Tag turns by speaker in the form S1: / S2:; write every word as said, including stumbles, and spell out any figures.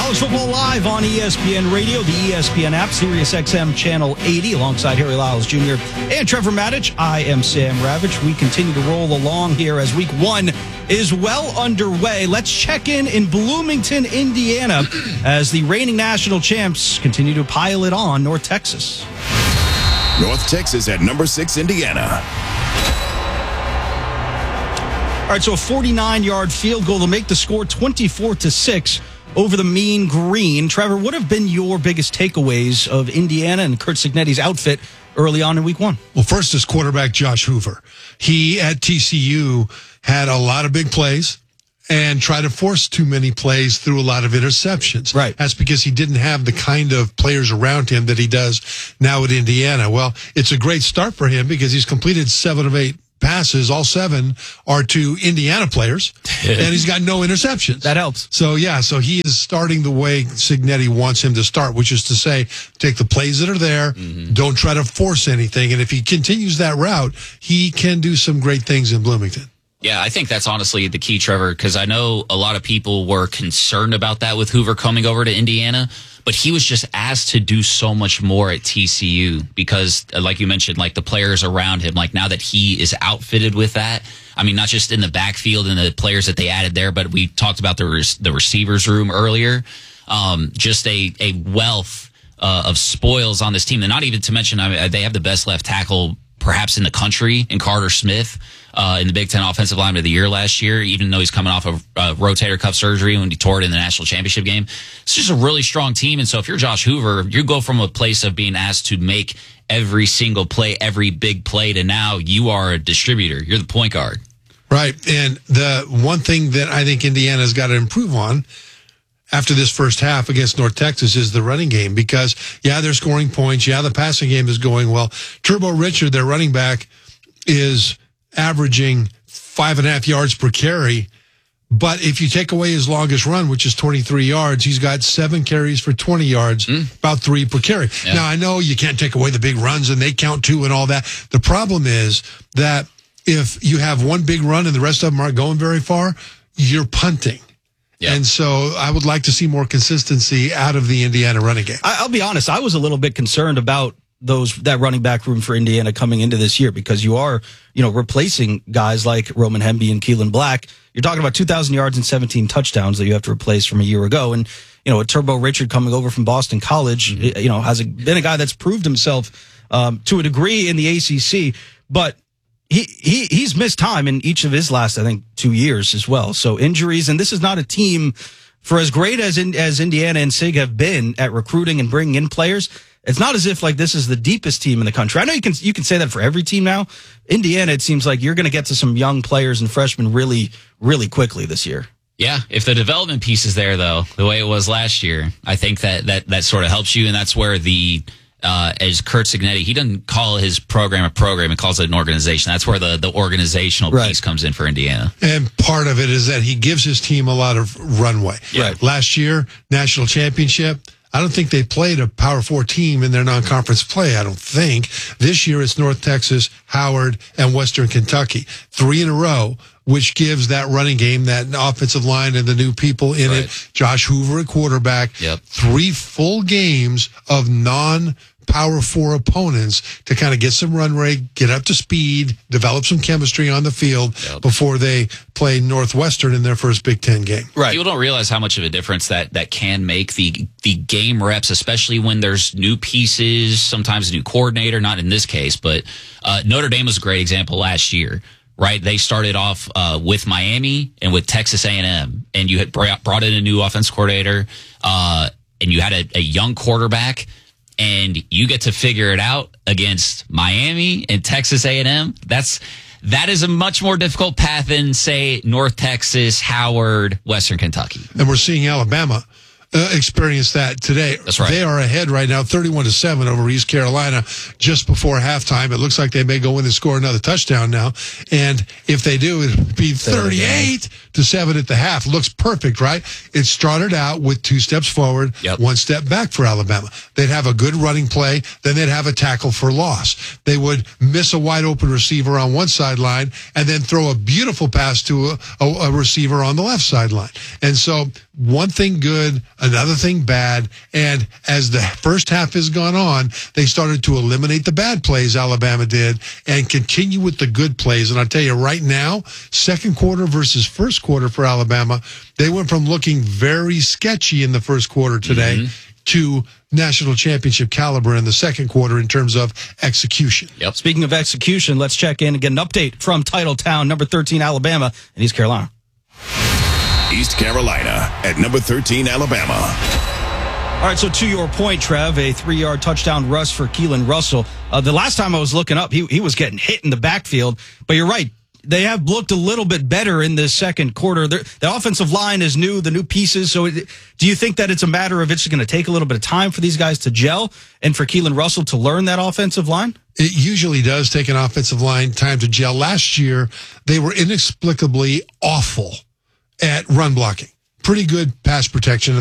S1: College Football Live on E S P N Radio, the E S P N app, Sirius X M Channel eighty, alongside Harry Lyles Junior and Trevor Maddich. I am Sam Ravitch. We continue to roll along here as week one is well underway. Let's check in in Bloomington, Indiana, as the reigning national champs continue to pile it on North Texas.
S2: North Texas at number six, Indiana.
S1: All right, so a forty-nine-yard field goal to make the score twenty-four to six over the Mean Green. Trevor, what have been your biggest takeaways of Indiana and Curt Cignetti's outfit early on in week one?
S3: Well, first is quarterback Josh Hoover. He, at T C U, had a lot of big plays and tried to force too many plays through a lot of interceptions.
S1: Right.
S3: That's because he didn't have the kind of players around him that he does now at Indiana. Well, it's a great start for him because he's completed seven of eight passes. All seven are to Indiana players, and he's got no interceptions.
S1: That helps.
S3: So, yeah, so he is starting the way Cignetti wants him to start, which is to say, take the plays that are there, mm-hmm. don't try to force anything, and if he continues that route, he can do some great things in Bloomington.
S4: Yeah, I think that's honestly the key, Trevor, because I know a lot of people were concerned about that with Hoover coming over to Indiana, but he was just asked to do so much more at T C U because, like you mentioned, like the players around him, like now that he is outfitted with that, I mean, not just in the backfield and the players that they added there, but we talked about the res- the receivers room earlier, um, just a, a wealth uh, of spoils on this team. And not even to mention, I mean, they have the best left tackle perhaps in the country in Carter Smith. Uh, in the Big Ten Offensive Lineman of the Year last year, even though he's coming off of uh, rotator cuff surgery when he tore it in the national championship game. It's just a really strong team. And so if you're Josh Hoover, you go from a place of being asked to make every single play, every big play, to now you are a distributor. You're the point guard.
S3: Right. And the one thing that I think Indiana's got to improve on after this first half against North Texas is the running game because, yeah, they're scoring points. Yeah, the passing game is going well. Turbo Richard, their running back, is averaging five and a half yards per carry. But if you take away his longest run, which is twenty-three yards, he's got seven carries for twenty yards, mm. about three per carry. Yeah. Now, I know you can't take away the big runs and they count too and all that. The problem is that if you have one big run and the rest of them aren't going very far, you're punting. Yep. And so I would like to see more consistency out of the Indiana running game.
S1: I'll be honest, I was a little bit concerned about those that running back room for Indiana coming into this year because you are, you know, replacing guys like Roman Hemby and Keelan Black. You're talking about two thousand yards and seventeen touchdowns that you have to replace from a year ago. And, you know, a Turbo Richard coming over from Boston College, mm-hmm. you know, has a, been a guy that's proved himself um, to a degree in the A C C. But he, he he's missed time in each of his last, I think, two years as well. So injuries, and this is not a team, for as great as in, as Indiana and Sig have been at recruiting and bringing in players, it's not as if like this is the deepest team in the country. I know you can you can say that for every team now. Indiana, it seems like you're going to get to some young players and freshmen really, really quickly this year.
S4: Yeah, if the development piece is there, though, the way it was last year, I think that that, that sort of helps you, and that's where the uh, as Curt Cignetti, he doesn't call his program a program; he calls it an organization. That's where the the organizational
S1: right.
S4: piece comes in for Indiana.
S3: And part of it is that he gives his team a lot of runway.
S4: Yeah.
S3: Right. Last year, national championship. I don't think they played a Power Four team in their non-conference play, I don't think. This year it's North Texas, Howard, and Western Kentucky. Three in a row, which gives that running game, that offensive line, and the new people in right. it. Josh Hoover at quarterback.
S4: Yep.
S3: Three full games of non-Power Four opponents to kind of get some run rate, get up to speed, develop some chemistry on the field yep. before they play Northwestern in their first Big Ten game.
S4: Right. People don't realize how much of a difference that, that can make the the game reps, especially when there's new pieces, sometimes a new coordinator, not in this case, but uh, Notre Dame was a great example last year. Right, they started off uh, with Miami and with Texas A and M, and you had brought in a new offense coordinator, uh, and you had a, a young quarterback, and you get to figure it out against Miami and Texas A and M. That's that is a much more difficult path than, say, North Texas, Howard, Western Kentucky.
S3: And we're seeing Alabama Uh, experience that today.
S4: That's right.
S3: They are ahead right now, thirty-one to seven over East Carolina just before halftime. It looks like they may go in and score another touchdown now. And if they do, it'll be thirty-eight to seven at the half. Looks perfect, right? It started out with two steps forward,
S4: yep.
S3: one step back for Alabama. They'd have a good running play, then they'd have a tackle for loss. They would miss a wide open receiver on one sideline and then throw a beautiful pass to a, a, a receiver on the left sideline. And so one thing good another thing bad. And as the first half has gone on, they started to eliminate the bad plays, Alabama did, and continue with the good plays. And I'll tell you right now, second quarter versus first quarter for Alabama, they went from looking very sketchy in the first quarter today mm-hmm. to national championship caliber in the second quarter in terms of execution.
S1: Yep. Speaking of execution, let's check in and get an update from Titletown, number thirteen, Alabama, and East Carolina.
S2: East Carolina at number thirteen, Alabama.
S1: All right, so to your point, Trev, a three-yard touchdown rush for Keelan Russell. Uh, the last time I was looking up, he, he was getting hit in the backfield. But you're right. They have looked a little bit better in this second quarter. They're, the offensive line is new, the new pieces. So it, do you think that it's a matter of it's going to take a little bit of time for these guys to gel and for Keelan Russell to learn that offensive line?
S3: It usually does take an offensive line time to gel. Last year, they were inexplicably awful at run blocking. Pretty good pass protection.